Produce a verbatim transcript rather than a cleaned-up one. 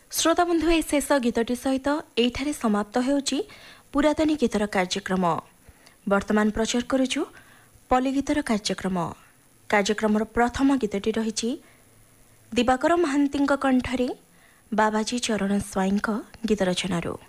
श्रोता बंधु ए शेष गीतटी सहित एठारे समाप्त होउची पुरातनी गीतर कार्यक्रम। वर्तमान प्रचार करुछु पलिगीतर कार्यक्रम। कार्यक्रमर प्रथम गीतटी रहिछि दिवाकर महांतीଙ୍କ कंठरे बाबाजी चरण स्वाईଙ୍କ गीत रचनारू।